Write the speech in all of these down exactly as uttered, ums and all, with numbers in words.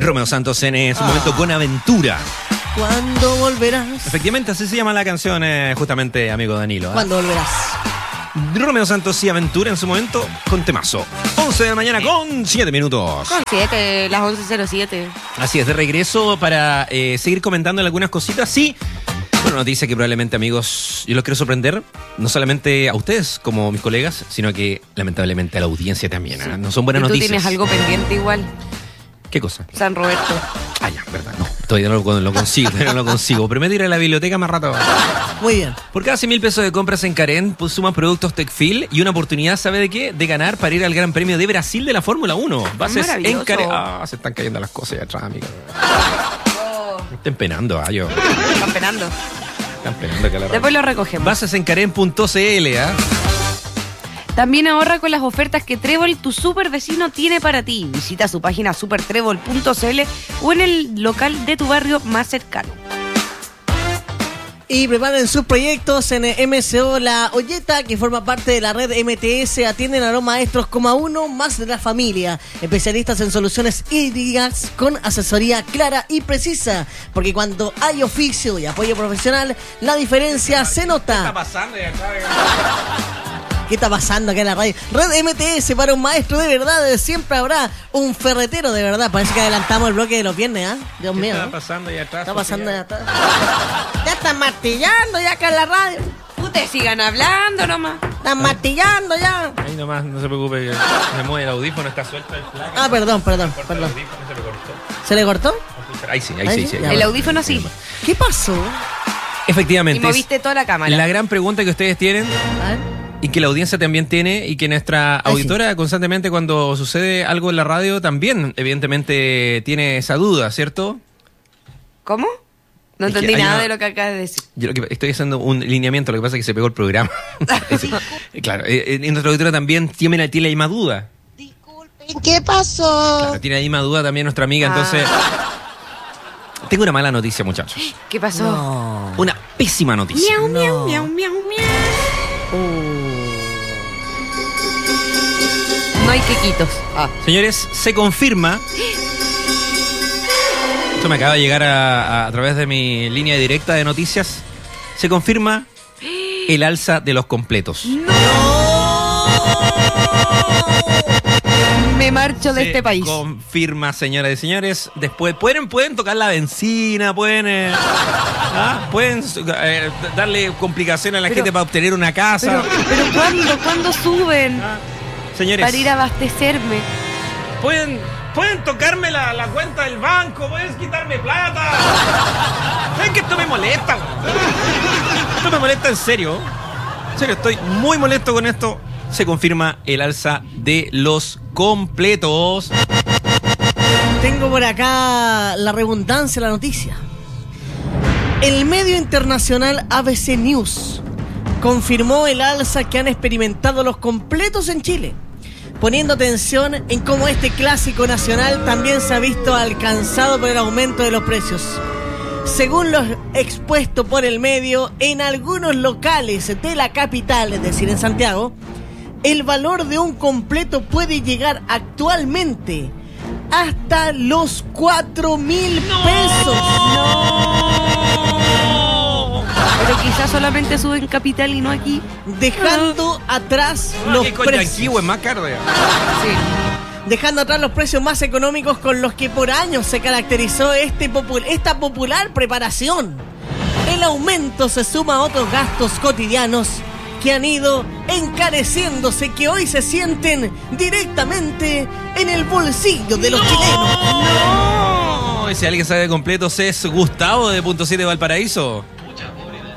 Romeo Santos en su ah. momento con Aventura. ¿Cuándo volverás? Efectivamente, así se llama la canción, eh, justamente, amigo Danilo. ¿eh? ¿Cuándo volverás? Romeo Santos y Aventura en su momento con temazo. once de la mañana con siete minutos. Con siete, las once cero siete. Así es, de regreso para eh, seguir comentando algunas cositas. Sí, bueno, noticia que probablemente, amigos, yo los quiero sorprender, no solamente a ustedes como mis colegas, sino que lamentablemente a la audiencia también. ¿eh? No son buenas ¿Y tú noticias. Tienes algo pendiente igual? ¿Qué cosa? San Roberto. Ah, ya, verdad, no. Todavía no lo, lo consigo, todavía no lo consigo. Prometo ir a la biblioteca más rato. Muy bien. Por cada cien mil pesos de compras en Karen, pues suman productos Tecfil y una oportunidad, ¿sabe de qué? De ganar para ir al Gran Premio de Brasil de la Fórmula uno. Bases en Karen. Ah, se están cayendo las cosas allá atrás, amigo. Oh. Estén penando, ah, yo. Están penando. Están penando que la Después lo recogemos. Bases en Karen punto c l, ¿ah? También ahorra con las ofertas que Trébol, tu super vecino, tiene para ti. Visita su página super trébol punto c l o en el local de tu barrio más cercano. Y preparen sus proyectos en M S O La Olleta, que forma parte de la red M T S. Atienden a los maestros como a uno más de la familia. Especialistas en soluciones hídricas con asesoría clara y precisa. Porque cuando hay oficio y apoyo profesional, la diferencia se nota. ¿Qué está pasando ya acá? ¿Qué está pasando acá en la radio? Red M T S para un maestro de verdad. Siempre habrá un ferretero de verdad. Parece que adelantamos el bloque de los viernes, ¿ah? ¿eh? Dios mío. ¿Qué está ¿eh? pasando allá atrás? Está pasando allá atrás. Ya están martillando ya acá en la radio. Ustedes sigan hablando nomás. Están martillando ya. Ahí nomás, no se preocupe. Que me mueve el audífono, está suelto el flag. Ah, perdón, perdón. perdón. El audífono se le cortó. ¿Se le cortó? Ahí sí, ahí, ahí sí. sí ahí el va. audífono sí. ¿Qué pasó? Efectivamente. Y moviste toda la cámara. La gran pregunta que ustedes tienen... A ver. Y que la audiencia también tiene, y que nuestra auditora sí. constantemente cuando sucede algo en la radio también, evidentemente, tiene esa duda, ¿cierto? ¿Cómo? No es entendí nada una, de lo que acabas de decir. Yo lo que estoy haciendo un lineamiento, lo que pasa es que se pegó el programa. sí. Claro, eh, eh, nuestra auditora también tiene, tiene la misma duda. Disculpen, ¿qué pasó? Claro, tiene la misma duda también nuestra amiga, ah. entonces... Tengo una mala noticia, muchachos. ¿Qué pasó? No. Una pésima noticia. Miau, no. miau, miau, miau, miau. Uh. No hay quequitos. Ah. Señores, se confirma. Esto me acaba de llegar a, a, a través de mi línea directa de noticias. Se confirma el alza de los completos. ¡No! Me marcho de se este país. Confirma, señoras y señores. Después pueden, pueden tocar la benzina, pueden, eh, ¿ah? pueden eh, darle complicaciones a la pero, gente para obtener una casa. Pero, pero ¿cuándo? ¿Cuándo suben? ¿Ah? Señores, para ir a abastecerme. Pueden, pueden tocarme la, la cuenta del banco, pueden quitarme plata. ¿Saben que esto me molesta? Esto me molesta en serio. En serio, estoy muy molesto con esto. Se confirma el alza de los completos. Tengo por acá la redundancia de la noticia. El medio internacional A B C News confirmó el alza que han experimentado los completos en Chile, poniendo atención en cómo este clásico nacional también se ha visto alcanzado por el aumento de los precios. Según lo expuesto por el medio, en algunos locales de la capital, es decir, en Santiago, el valor de un completo puede llegar actualmente hasta los cuatro mil pesos. ¡No! Pero quizás solamente sube en capital y no aquí. Dejando no. atrás no, los precios. Aquí, es más caro ya. Sí. Dejando atrás los precios más económicos con los que por años se caracterizó este popul- esta popular preparación. El aumento se suma a otros gastos cotidianos que han ido encareciéndose, que hoy se sienten directamente en el bolsillo de los no, chilenos. ¡No! Y si alguien sabe de completos es Gustavo de Punto siete Valparaíso. Pucha, pobre de...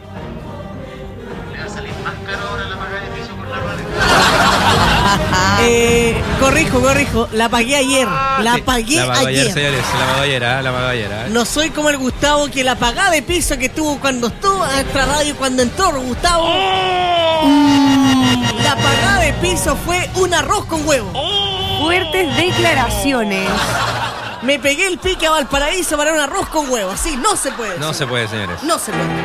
Le va a salir más caro ahora la paga de piso por la radio. eh, corrijo, corrijo, la pagué ayer. La pagué la pagó ayer. ayer, señores, la pagó ayer, ¿eh? La pagó ayer, ¿eh? No soy como el Gustavo que la pagada de piso que tuvo cuando estuvo a nuestra radio, cuando entró Gustavo. ¡Oh! La pagada de piso fue un arroz con huevo. ¡Oh! Fuertes declaraciones. Me pegué el pique a Valparaíso para un arroz con huevo. Así no se puede. No se puede, señores. No se puede.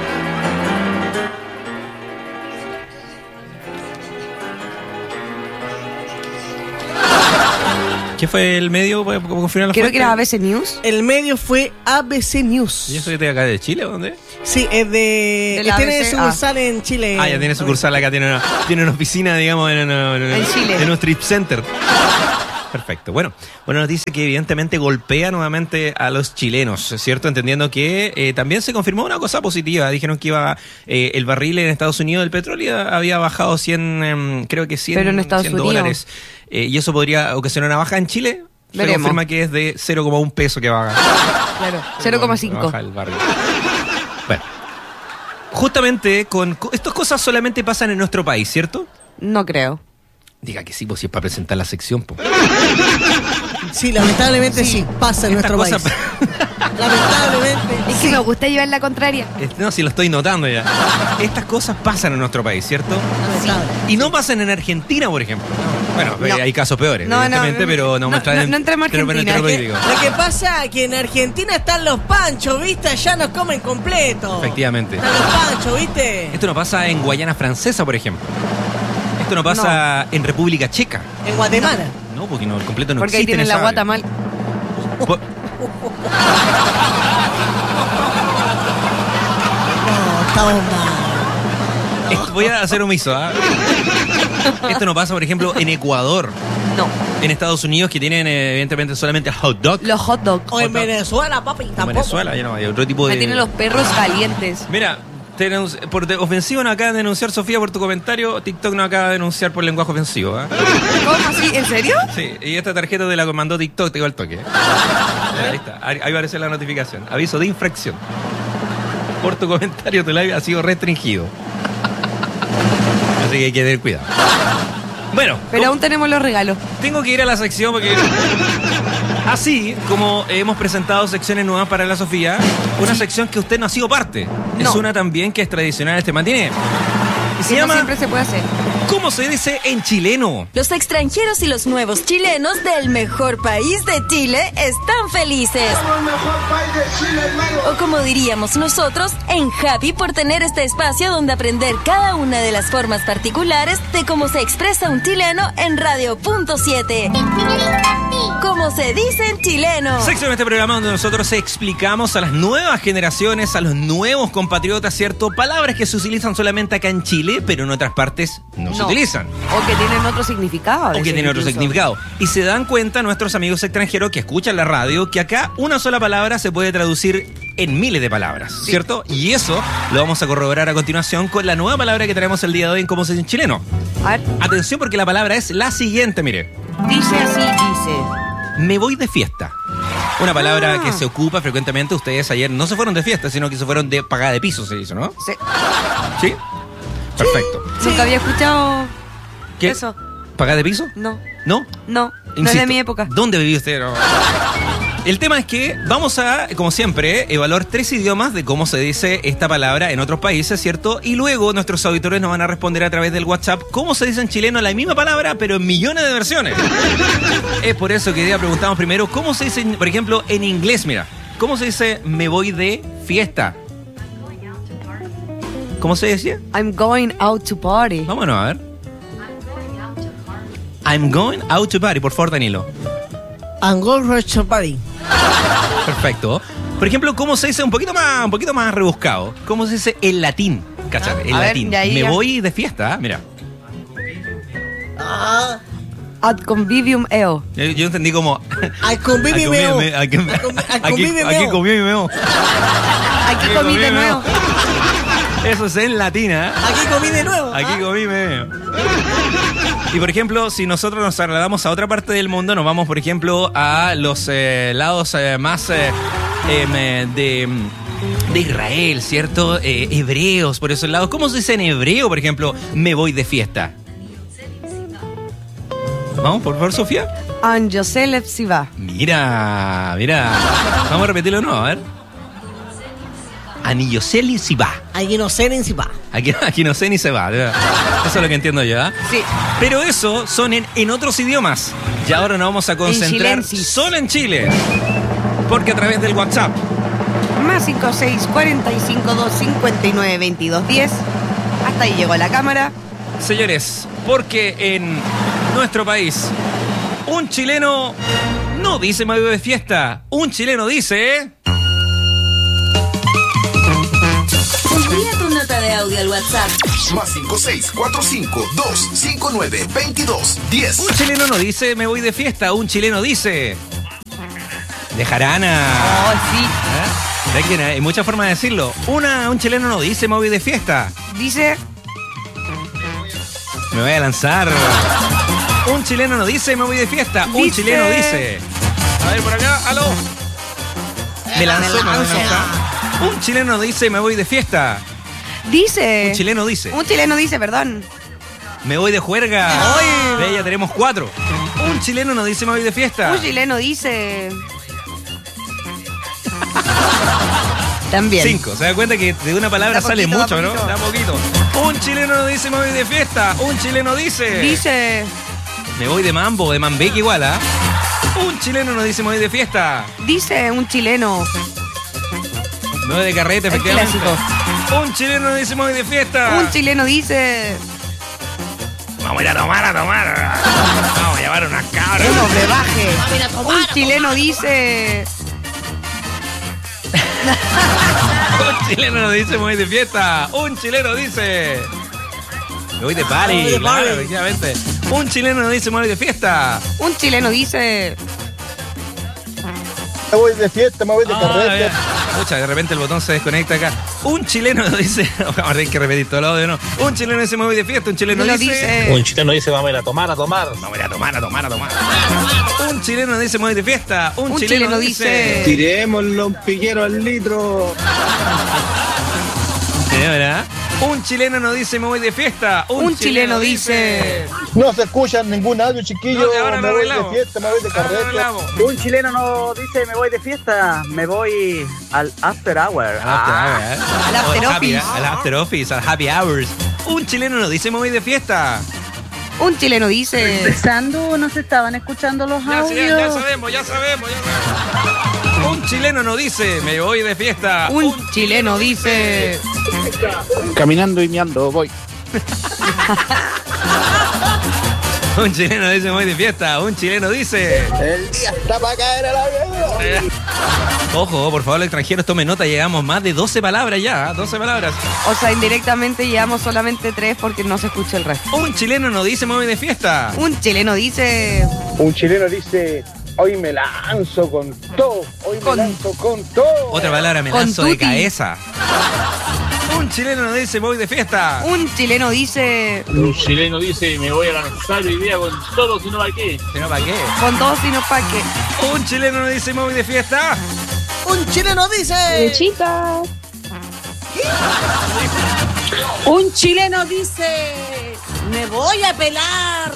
¿Qué fue el medio? ¿Puedo confirmar la Creo fuente? que era A B C News. El medio fue A B C News. ¿Y eso que te acá de Chile o dónde? Sí, es de... De la tiene A B C, sucursal en Chile. Ah, ya tiene sucursal acá, tiene una, tiene una oficina, digamos, en, una- en, una- En Chile. en un strip center. Perfecto. Bueno, bueno, nos dice que evidentemente golpea nuevamente a los chilenos, ¿cierto? Entendiendo que eh, también se confirmó una cosa positiva. Dijeron que iba eh, el barril en Estados Unidos del petróleo había bajado cien, em, creo que cien, Pero en Estados cien Unidos. dólares. Eh, y eso podría ocasionar una baja en Chile. Se Veremos. confirma que es de cero coma uno peso que baja. Claro, cero coma cinco. Baja el barril. Bueno. Justamente con... con- Estas cosas solamente pasan en nuestro país, ¿cierto? No creo. Diga que sí, pues si es para presentar la sección, pues. Sí, lamentablemente sí, pasa en Estas nuestro cosas- país. Lamentablemente. Es que me gusta llevar la contraria. Este, No, si lo estoy notando ya. Estas cosas pasan en nuestro país, ¿cierto? Lamentable. Y no pasan en Argentina, por ejemplo. Bueno, No. eh, hay casos peores, No, no, evidentemente, no, pero no, no, muestra no, en- no entremos a pero en el Argentina. terreno Lo político. que pasa es que en Argentina están los panchos, ¿viste? Allá nos comen completo. Efectivamente. Están los panchos, ¿viste? Esto no pasa en Guayana Francesa, por ejemplo. Esto no pasa en República Checa. En Guatemala. No, porque no, el completo no Porque ahí existe en tienen la esa guata área. mal. Por- No, estamos mal. Esto- voy a hacer omiso, ¿ah? Esto no pasa, por ejemplo, en Ecuador. No. En Estados Unidos, que tienen eh, evidentemente solamente hot dog. Los hot dogs. O en Venezuela, papi, En tampoco. Venezuela ya no hay otro tipo de... Ahí tienen los perros calientes. Mira, te denunci- por de- ofensivo nos acaba de denunciar Sofía por tu comentario. TikTok nos acaba de denunciar por lenguaje ofensivo. ¿ah? ¿Cómo así? ¿En serio? Sí, y esta tarjeta te la mandó TikTok, te dio el toque. ¿eh? Ahí está, ahí ahí aparece la notificación. Aviso de infracción. Por tu comentario tu live ha sido restringido. Así que hay que tener cuidado. Bueno, Pero aún tenemos los regalos. tengo que ir a la sección porque... Así como hemos presentado secciones nuevas para la Sofía, una sección que usted no ha sido parte. Es No. una también que es tradicional este matiné. Y se Que no llama siempre se puede hacer. ¿Cómo se dice en chileno? Los extranjeros y los nuevos chilenos del mejor país de Chile están felices. O como diríamos nosotros, en happy por tener este espacio donde aprender cada una de las formas particulares de cómo se expresa un chileno en Radio Punto siete. ¿Cómo se dice en chileno? Sección de este programa donde nosotros explicamos a las nuevas generaciones, a los nuevos compatriotas, ¿cierto? Palabras que se utilizan solamente acá en Chile, pero en otras partes no, se No. utilizan. O que tienen otro significado. a O que veces tienen otro incluso. significado. Y se dan cuenta nuestros amigos extranjeros que escuchan la radio que acá una sola palabra se puede traducir en miles de palabras, ¿cierto? Y eso lo vamos a corroborar a continuación con la nueva palabra que traemos el día de hoy en Cómo se dice en chileno. A ver, Atención porque la palabra es la siguiente, mire. dice así, dice. Me voy de fiesta. Una palabra Ah. que se ocupa frecuentemente. Ustedes ayer no se fueron de fiesta, sino que se fueron de pagada de piso, se dice, ¿no? Sí. ¿Sí? Perfecto. Nunca había escuchado ¿Qué? eso. ¿Pagada de piso? No, ¿No? no. No es Insisto, de mi época. ¿Dónde vivió usted? No. El tema es que vamos a, como siempre, evaluar tres idiomas de cómo se dice esta palabra en otros países, ¿cierto? Y luego nuestros auditores nos van a responder a través del WhatsApp cómo se dice en chileno la misma palabra, pero en millones de versiones. Es por eso que hoy día preguntamos primero cómo se dice, por ejemplo, en inglés, mira. ¿Cómo se dice me voy de fiesta? ¿Cómo se decía? I'm going out to party. Vámonos a ver. I'm going out to party, por favor, Danilo. Angol Rocho Party. Perfecto. Por ejemplo, ¿cómo se dice un poquito más, un poquito más rebuscado? ¿Cómo se dice el latín? Cáchate, el A ver, latín. ya ahí Me ya. voy de fiesta, ¿ah? Mira. Ah, Ad convivium eo. Yo, yo entendí como... al convivio Aquí meo. comí- aquí- Al convi- al aquí- convivio aquí meo. comió mi meo. Aquí Aquí comí comí de meo. nuevo. Eso es en latín, ¿ah? Aquí comí de nuevo. Aquí ¿ah? comí meo. Y por ejemplo, si nosotros nos trasladamos a otra parte del mundo, nos vamos, por ejemplo, a los eh, lados eh, más eh, em, eh, de, de Israel, ¿cierto? Eh, hebreos, por esos lados. ¿Cómo se dice en hebreo, por ejemplo, me voy de fiesta? Vamos, por favor, Sofía. An Yosel Siva. Mira, mira. Vamos a repetirlo, ¿no? A ver. Anilloseli si va. Aquí no sé ni si va. Aquí, aquí no sé ni se va. de verdad. Eso es lo que entiendo yo, ¿ah? Sí. Pero eso son en, en otros idiomas. Y ahora nos vamos a concentrar chilensis. solo en Chile. Porque a través del WhatsApp. Más cinco seis cuarenta y cinco dos cincuenta y nueve veintidós diez. Hasta ahí llegó la cámara. Señores, porque en nuestro país Un chileno no dice me voy de fiesta. Un chileno dice... Envía tu nota de audio al WhatsApp. Más cinco seis cuatro cinco dos cinco nueve veintidós diez. Un chileno no dice me voy de fiesta. Un chileno dice... De jarana. Oh, sí. ¿Eh? ¿De quién? Hay muchas formas de decirlo. Una, un chileno no dice me voy de fiesta. Dice... Me voy a lanzar. Un chileno no dice me voy de fiesta. Un Dice- chileno dice... A ver, por acá, aló. Me lanzó, me lanzó. Un chileno no dice me voy de fiesta. Dice... Un chileno dice... Un chileno dice, perdón. Me voy de juerga. Ve, ya tenemos cuatro. Un chileno no dice me voy de fiesta. Un chileno dice... También. Cinco. Se da cuenta que de una palabra Da sale poquito, da mucho, ¿no? poquito. Da poquito. Un chileno no dice me voy de fiesta. Un chileno dice... Dice... Me voy de mambo, de mambeque igual, ¿ah? Un chileno no dice me voy de fiesta. Dice un chileno. Me voy de carrete, El efectivamente. clásico. Un chileno no dice me voy de fiesta. Un chileno dice... Vamos a ir a tomar, a tomar. Vamos a llevar unas cabras. Un hombre baje. Un chileno dice... Un chileno no dice me voy de fiesta. Un chileno dice... Me voy de party, Me voy de claro, party. efectivamente. Un chileno no dice me voy de fiesta. Un chileno dice... Me voy de fiesta, me voy de Ah, carrete. bien. Pucha, de repente el botón se desconecta acá. Un chileno no dice... Vamos a tener que repetir todo el audio, ¿no? Un chileno dice me voy de fiesta. Un chileno Lo dice... dice... Un chileno dice, vamos a ir a tomar, a tomar. Vamos a ir a tomar, a tomar, a tomar. Un chileno dice me voy de fiesta. Un, Un chileno, chileno dice... dice- Tirémoslo un piquero al litro. ¿Sí, verdad? Un chileno no dice me voy de fiesta. Un chileno dice... No se escucha ningún audio, chiquillo. No, ahora lo me voy de arreglamos. fiesta, me voy de Ahora lo carrete. arreglamos. Un chileno no dice me voy de fiesta, me voy al after hour. Al after hour, ¿eh? Al after O happy, office. ¿eh? Al after office, al happy hours. Un chileno no dice me voy de fiesta. Un chileno dice... Empezando, no se estaban escuchando los Ya, sí, ya, audios. ya sabemos, ya sabemos, ya sabemos. Un chileno no dice me voy de fiesta. Un chileno dice... Caminando y meando, voy. Un chileno dice me voy de fiesta. Un chileno dice... El día está para caer a la vida. Ojo, por favor, los extranjeros tomen nota. Llegamos más de doce palabras ya, ¿eh? doce palabras. O sea, indirectamente llevamos solamente tres porque no se escucha el resto. Un chileno no dice me voy de fiesta. Un chileno dice... Un chileno dice, hoy me lanzo con todo. Hoy me Con- lanzo con todo. Otra palabra, me Con lanzo de tutti. cabeza. Un chileno no dice me voy de fiesta. Un chileno dice... Un chileno dice, me voy a lanzar hoy día con todo, si no va qué. Si no, ¿para qué? Con dos y no pa' qué. Un chileno no dice me voy de fiesta. Un chileno dice... Chicas. Un chileno dice, me voy a pelar.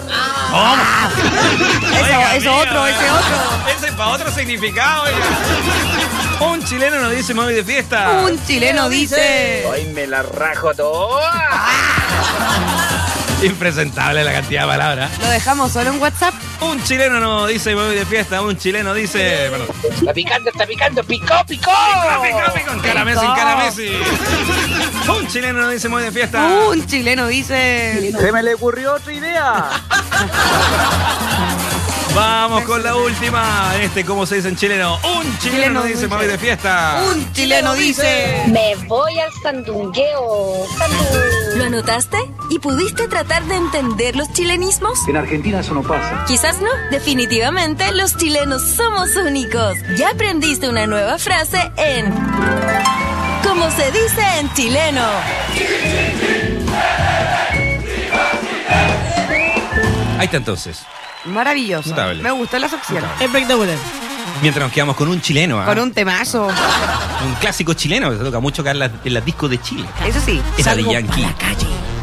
Eso, Oiga, eso amiga, otro, ese otro. Ese es para otro significado, oiga. Un chileno no dice me voy de fiesta. Un chileno dice... Hoy me la rajo todo. Impresentable la cantidad de palabras. Lo dejamos solo en WhatsApp. Un chileno no dice me voy de fiesta. Un chileno dice... Perdón. Está picando, está picando, picó, picó. Pico, pico, en cara Messi, en cara Messi. Un chileno no dice me voy de fiesta. Un chileno dice... Se me le ocurrió otra idea. Vamos con la última. En este, ¿cómo se dice en chileno? Un chileno Chileno no dice dice- me voy de fiesta. Un chileno dice... Me voy al sandungueo. Sandungueo. ¿Lo anotaste? ¿Y pudiste tratar de entender los chilenismos? En Argentina eso no pasa. Quizás no. Definitivamente los chilenos somos únicos. Ya aprendiste una nueva frase en... ¿Cómo se dice en chileno? Ahí está entonces. Maravilloso. Notable. Me gustó la sección. Espectacular. Mientras nos quedamos con un chileno, ¿ah? Con un temazo. Un clásico chileno que se toca mucho acá en las, en las discos de Chile. Eso sí. Es Salgo Daddy Yankee. pa' la calle.